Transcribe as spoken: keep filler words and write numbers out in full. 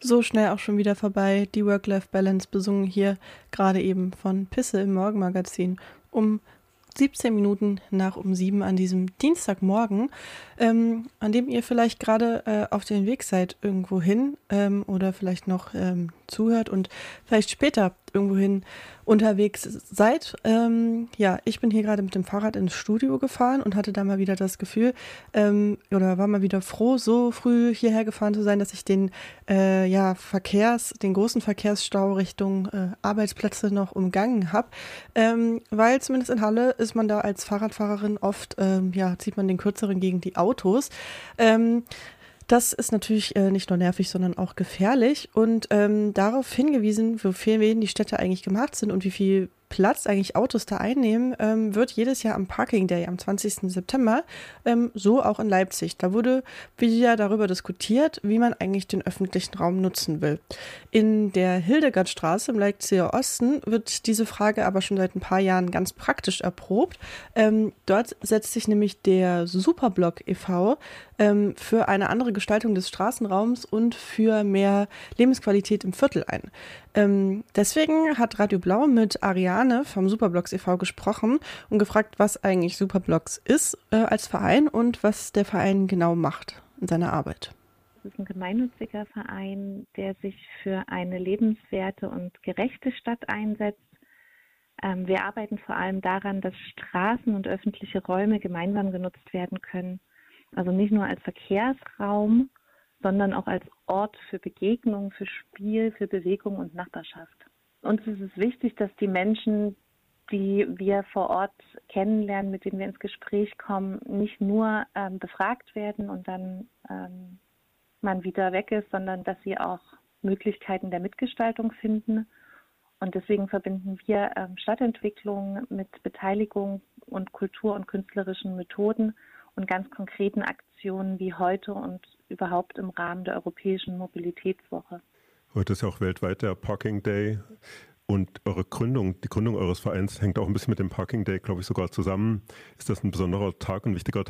so schnell auch schon wieder vorbei. Die Work-Life-Balance besungen hier gerade eben von Pisse im Morgenmagazin um siebzehn Minuten nach um sieben an diesem Dienstagmorgen, ähm, an dem ihr vielleicht gerade äh, auf den Weg seid irgendwo hin ähm, oder vielleicht noch ähm, zuhört und vielleicht später irgendwohin unterwegs seid. Ähm, ja, ich bin hier gerade mit dem Fahrrad ins Studio gefahren und hatte da mal wieder das Gefühl, ähm, oder war mal wieder froh, so früh hierher gefahren zu sein, dass ich den äh, ja, Verkehrs, den großen Verkehrsstau Richtung äh, Arbeitsplätze noch umgangen habe, ähm, weil zumindest in Halle ist man da als Fahrradfahrerin oft, ähm, ja, zieht man den kürzeren gegen die Autos. Ähm, Das ist natürlich äh, nicht nur nervig, sondern auch gefährlich und ähm, darauf hingewiesen, wofür wen die Städte eigentlich gemacht sind und wie viel Platz eigentlich Autos da einnehmen, ähm, wird jedes Jahr am Parking Day am zwanzigsten September, ähm, so auch in Leipzig. Da wurde wieder darüber diskutiert, wie man eigentlich den öffentlichen Raum nutzen will. In der Hildegardstraße im Leipziger Osten wird diese Frage aber schon seit ein paar Jahren ganz praktisch erprobt. Ähm, dort setzt sich nämlich der Superblock e V ähm, für eine andere Gestaltung des Straßenraums und für mehr Lebensqualität im Viertel ein. Ähm, deswegen hat Radio Blau mit Ariane vom Superblocks e V gesprochen und gefragt, was eigentlich Superblocks ist äh, als Verein und was der Verein genau macht in seiner Arbeit. Es ist ein gemeinnütziger Verein, der sich für eine lebenswerte und gerechte Stadt einsetzt. Ähm, wir arbeiten vor allem daran, dass Straßen und öffentliche Räume gemeinsam genutzt werden können. Also nicht nur als Verkehrsraum, sondern auch als Ort für Begegnung, für Spiel, für Bewegung und Nachbarschaft. Uns ist es wichtig, dass die Menschen, die wir vor Ort kennenlernen, mit denen wir ins Gespräch kommen, nicht nur ähm, befragt werden und dann ähm, man wieder weg ist, sondern dass sie auch Möglichkeiten der Mitgestaltung finden. Und deswegen verbinden wir ähm, Stadtentwicklung mit Beteiligung und Kultur- und künstlerischen Methoden und ganz konkreten Aktionen wie heute und überhaupt im Rahmen der Europäischen Mobilitätswoche. Heute ist ja auch weltweit der Parking Day und eure Gründung, die Gründung eures Vereins hängt auch ein bisschen mit dem Parking Day, glaube ich, sogar zusammen. Ist das ein besonderer Tag, ein wichtiger Tag?